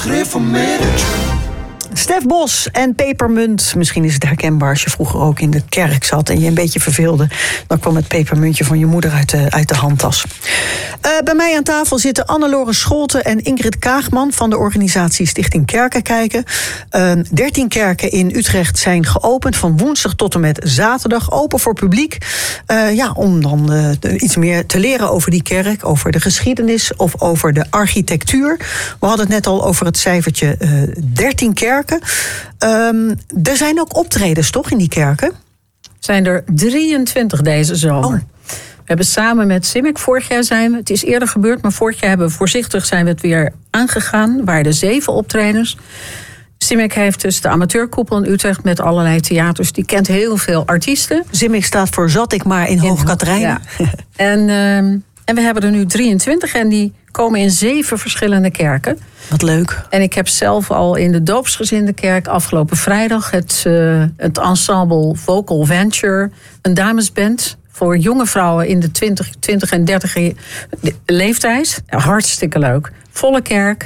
Stef Bos en pepermunt. Misschien is het herkenbaar als je vroeger ook in de kerk zat en je een beetje verveelde. Dan kwam het pepermuntje van je moeder uit de handtas. Bij mij aan tafel zitten Annelore Scholten en Ingrid Kaagman van de organisatie Stichting Kerken Kijken. 13 kerken in Utrecht zijn geopend van woensdag tot en met zaterdag. Open voor publiek. Om dan iets meer te leren over die kerk, over de geschiedenis of over de architectuur. We hadden het net al over het cijfertje 13 kerken. Er zijn ook optredens, toch, in die kerken? Zijn er 23 deze zomer. Oh. We hebben samen met CIMIC, vorig jaar het is eerder gebeurd, maar vorig jaar hebben we voorzichtig zijn we het weer aangegaan. Waren er 7 optredens. CIMIC heeft dus de amateurkoepel in Utrecht met allerlei theaters. Die kent heel veel artiesten. CIMIC staat voor Zat ik maar in Hoog-Katerijnen. Ja. En we hebben er nu 23 en die komen in 7 verschillende kerken. Wat leuk. En ik heb zelf al in de doopsgezinde kerk afgelopen vrijdag het ensemble Vocal Venture, een damesband voor jonge vrouwen in de 20 en 30 leeftijd. Hartstikke leuk. Volle kerk.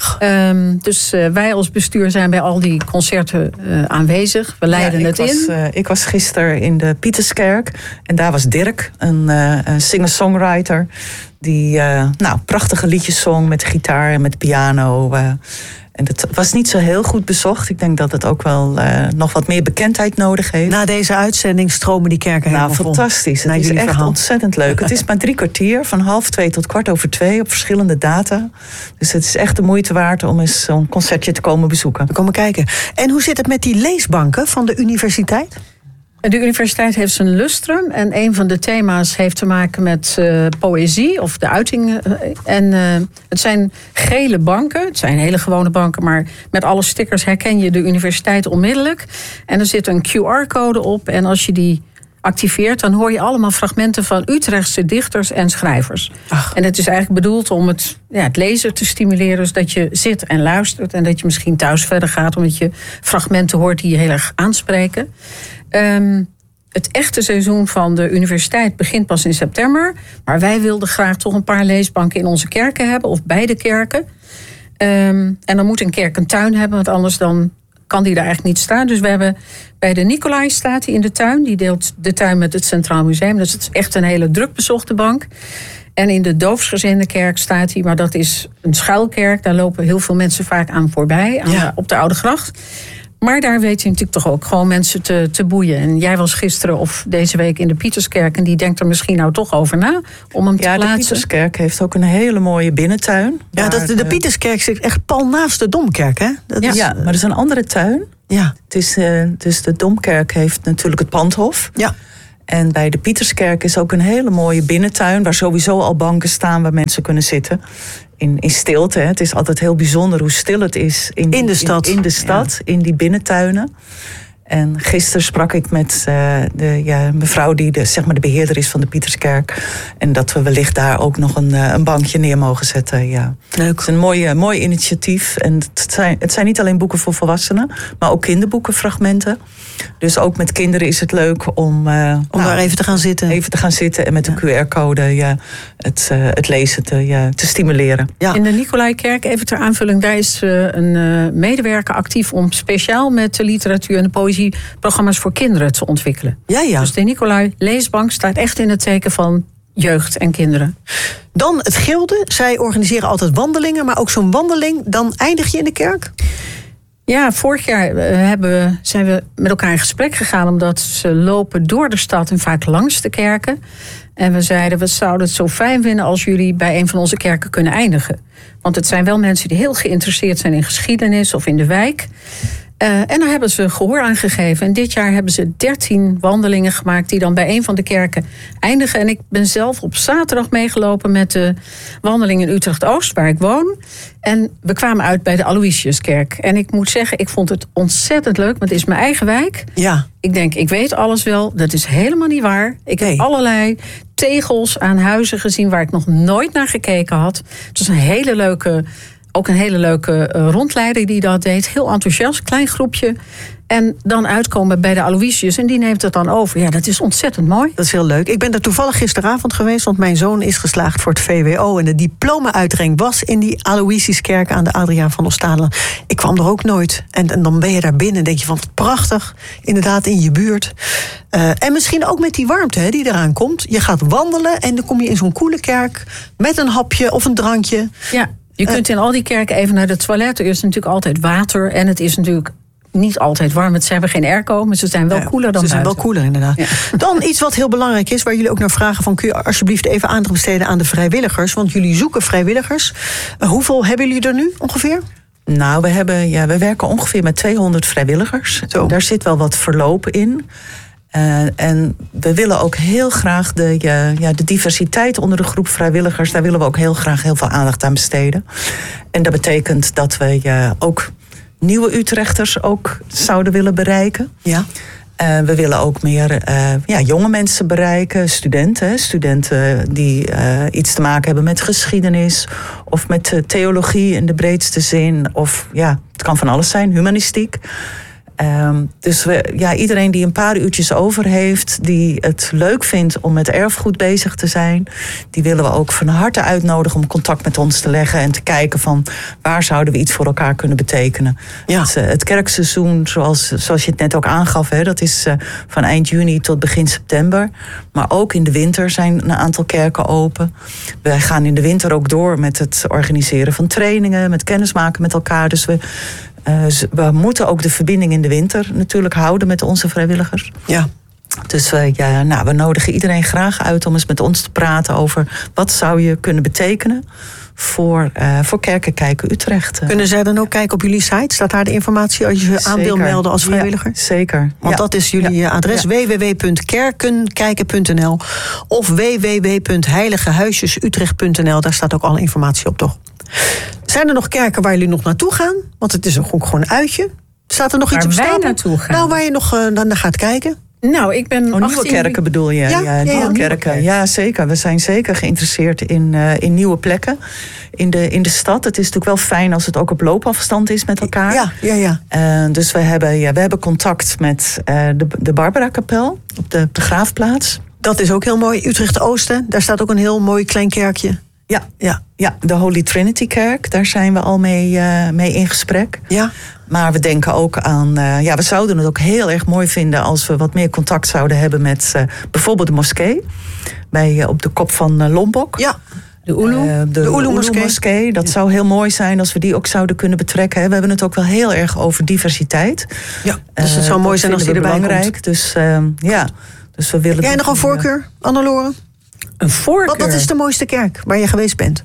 Dus wij als bestuur zijn bij al die concerten aanwezig. We leiden het in. Ik was gisteren in de Pieterskerk. En daar was Dirk, een singer-songwriter. Die prachtige liedjes zong met gitaar en met piano. En het was niet zo heel goed bezocht. Ik denk dat het ook wel nog wat meer bekendheid nodig heeft. Na deze uitzending stromen die kerken helemaal vol. Fantastisch. Het is echt ontzettend leuk. Het is maar 3 kwartier, van 1:30 tot 2:15 op verschillende data. Dus het is echt de moeite waard om eens zo'n concertje te komen bezoeken. We komen kijken. En hoe zit het met die leesbanken van de universiteit? De universiteit heeft zijn lustrum. En een van de thema's heeft te maken met poëzie of de uiting. Het zijn gele banken. Het zijn hele gewone banken. Maar met alle stickers herken je de universiteit onmiddellijk. En er zit een QR-code op. En als je die activeert, dan hoor je allemaal fragmenten van Utrechtse dichters en schrijvers. Ach. En het is eigenlijk bedoeld om het lezen te stimuleren. Dus dat je zit en luistert. En dat je misschien thuis verder gaat, omdat je fragmenten hoort die je heel erg aanspreken. Het echte seizoen van de universiteit begint pas in september. Maar wij wilden graag toch een paar leesbanken in onze kerken hebben. Of bij de kerken. En dan moet een kerk een tuin hebben. Want anders dan kan die daar eigenlijk niet staan. Dus we hebben bij de Nicolai staat hij in de tuin. Die deelt de tuin met het Centraal Museum. Dus het is echt een hele druk bezochte bank. En in de doopsgezinde kerk staat hij. Maar dat is een schuilkerk. Daar lopen heel veel mensen vaak aan voorbij. Op de Oude Gracht. Maar daar weet je natuurlijk toch ook gewoon mensen te boeien. En jij was gisteren of deze week in de Pieterskerk. En die denkt er misschien nou toch over na om hem te plaatsen. Ja, de Pieterskerk heeft ook een hele mooie binnentuin. Ja, de Pieterskerk zit echt pal naast de Domkerk, hè? Maar dat is een andere tuin. Ja. Dus de Domkerk heeft natuurlijk het Pandhof. Ja. En bij de Pieterskerk is ook een hele mooie binnentuin, waar sowieso al banken staan waar mensen kunnen zitten. In stilte. Hè. Het is altijd heel bijzonder hoe stil het is in de stad, in die binnentuinen. En gisteren sprak ik met de mevrouw die de beheerder is van de Pieterskerk. En dat we wellicht daar ook nog een bankje neer mogen zetten. Ja. Leuk. Het is een mooi initiatief. En het zijn niet alleen boeken voor volwassenen, maar ook kinderboekenfragmenten. Dus ook met kinderen is het leuk om daar even te gaan zitten. Even te gaan zitten en met een QR-code het lezen te stimuleren. Ja. In de Nicolaikerk, even ter aanvulling, daar is een medewerker actief om speciaal met de literatuur en de poëzieprogramma's voor kinderen te ontwikkelen. Ja. Dus de Nicolai Leesbank staat echt in het teken van jeugd en kinderen. Dan het Gilde. Zij organiseren altijd wandelingen, maar ook zo'n wandeling, dan eindig je in de kerk? Ja, vorig jaar zijn we met elkaar in gesprek gegaan, omdat ze lopen door de stad en vaak langs de kerken. En we zeiden, we zouden het zo fijn vinden als jullie bij een van onze kerken kunnen eindigen. Want het zijn wel mensen die heel geïnteresseerd zijn in geschiedenis of in de wijk. En daar hebben ze gehoor aan gegeven. En dit jaar hebben ze 13 wandelingen gemaakt die dan bij een van de kerken eindigen. En ik ben zelf op zaterdag meegelopen met de wandeling in Utrecht-Oost, waar ik woon. En we kwamen uit bij de Aloysiuskerk. En ik moet zeggen, ik vond het ontzettend leuk, want het is mijn eigen wijk. Ja. Ik denk, ik weet alles wel. Dat is helemaal niet waar. Ik heb allerlei tegels aan huizen gezien waar ik nog nooit naar gekeken had. Het was een hele leuke ook een hele leuke rondleider die dat deed. Heel enthousiast, klein groepje. En dan uitkomen bij de Aloysius en die neemt het dan over. Ja, dat is ontzettend mooi. Dat is heel leuk. Ik ben daar toevallig gisteravond geweest, want mijn zoon is geslaagd voor het VWO. En de diploma-uitreiking was in die Aloysiuskerk aan de Adriaan van Ostade. Ik kwam er ook nooit. En dan ben je daar binnen en denk je van prachtig, inderdaad in je buurt. En misschien ook met die warmte die eraan komt. Je gaat wandelen en dan kom je in zo'n koele kerk met een hapje of een drankje. Ja, je kunt in al die kerken even naar de toilet. Er is natuurlijk altijd water en het is natuurlijk niet altijd warm. Ze hebben geen airco, maar ze zijn wel koeler dan ze zijn buiten. wel koeler, inderdaad. Ja. Dan iets wat heel belangrijk is, waar jullie ook naar vragen van, kun je alsjeblieft even aandacht besteden aan de vrijwilligers? Want jullie zoeken vrijwilligers. Hoeveel hebben jullie er nu ongeveer? Nou, we werken ongeveer met 200 vrijwilligers. Zo. Daar zit wel wat verloop in. En we willen ook heel graag de diversiteit onder de groep vrijwilligers, daar willen we ook heel graag heel veel aandacht aan besteden. En dat betekent dat we ook nieuwe Utrechters ook zouden willen bereiken. Ja. We willen ook meer jonge mensen bereiken, studenten die iets te maken hebben met geschiedenis of met theologie in de breedste zin. Of het kan van alles zijn, humanistiek. Dus iedereen die een paar uurtjes over heeft, die het leuk vindt om met erfgoed bezig te zijn, die willen we ook van harte uitnodigen om contact met ons te leggen en te kijken van waar zouden we iets voor elkaar kunnen betekenen. Ja. Het kerkseizoen, zoals je het net ook aangaf, dat is van eind juni tot begin september. Maar ook in de winter zijn een aantal kerken open. Wij gaan in de winter ook door met het organiseren van trainingen, met kennismaken met elkaar. Dus we moeten ook de verbinding in de winter natuurlijk houden met onze vrijwilligers. Ja. Dus we nodigen iedereen graag uit om eens met ons te praten over wat zou je kunnen betekenen voor Kerken Kijken Utrecht. Kunnen zij dan ook kijken op jullie site? Staat daar de informatie als je aan wil melden als vrijwilliger? Ja, zeker. Want dat is jullie adres, www.kerkenkijken.nl of www.heiligehuisjesutrecht.nl. Daar staat ook alle informatie op, toch? Zijn er nog kerken waar jullie nog naartoe gaan? Want het is ook gewoon een uitje. Staat er nog iets op stapel? Waar wij naartoe gaan? Nou, waar je nog naar gaat kijken? Nou, ik ben nieuwe kerken bedoel je? Ja, nieuwe kerken. Ja, zeker. We zijn zeker geïnteresseerd in nieuwe plekken in de stad. Het is natuurlijk wel fijn als het ook op loopafstand is met elkaar. Ja. Dus we hebben contact met de Barbara-kapel op de begraafplaats. Dat is ook heel mooi. Utrecht-Oosten, daar staat ook een heel mooi klein kerkje. Ja, de Holy Trinity Kerk, daar zijn we al mee in gesprek. Ja. Maar we denken ook aan, we zouden het ook heel erg mooi vinden als we wat meer contact zouden hebben met bijvoorbeeld de moskee. Op de kop van Lombok. Ja. De Ulu moskee. Dat zou heel mooi zijn als we die ook zouden kunnen betrekken. We hebben het ook wel heel erg over diversiteit. Ja, dus het zou mooi zijn als die erbij komt. Dus we willen. Jij nog een voorkeur, Annelore? Een voorkeur? Wat is de mooiste kerk waar je geweest bent?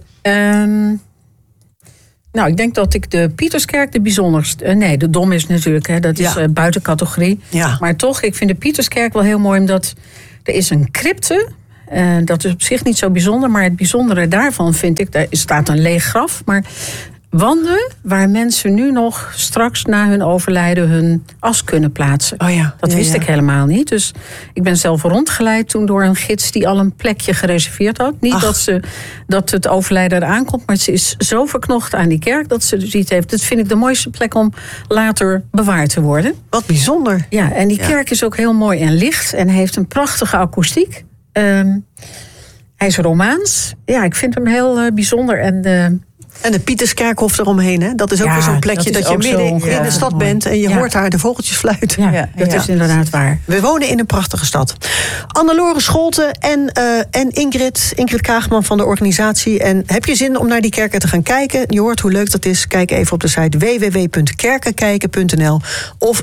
Nou, ik denk dat ik de Pieterskerk de bijzonderste... nee, de Dom is natuurlijk, dat is buiten categorie. Ja. Maar toch, ik vind de Pieterskerk wel heel mooi, omdat er is een crypte. Dat is op zich niet zo bijzonder, maar het bijzondere daarvan vind ik... daar staat een leeg graf, maar wanden waar mensen nu nog straks na hun overlijden hun as kunnen plaatsen. Oh ja. Dat wist ik helemaal niet. Dus ik ben zelf rondgeleid toen door een gids die al een plekje gereserveerd had. Niet dat het overlijden eraan komt, maar ze is zo verknocht aan die kerk dat ze dus iets heeft. Dat vind ik de mooiste plek om later bewaard te worden. Wat bijzonder. Ja, en die kerk is ook heel mooi en licht en heeft een prachtige akoestiek. Hij is Romaans. Ja, ik vind hem heel bijzonder en de Pieterskerkhof eromheen, hè? Dat is ook weer zo'n plekje dat je midden in de stad bent en je hoort daar de vogeltjes fluiten. Ja, dat is inderdaad waar. We wonen in een prachtige stad. Annelore Scholten en Ingrid Kaagman van de organisatie. En heb je zin om naar die kerken te gaan kijken? Je hoort hoe leuk dat is. Kijk even op de site www.kerkenkijken.nl of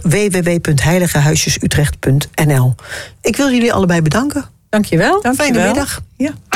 www.heiligehuisjesutrecht.nl. Ik wil jullie allebei bedanken. Dankjewel. Fijne middag. Ja.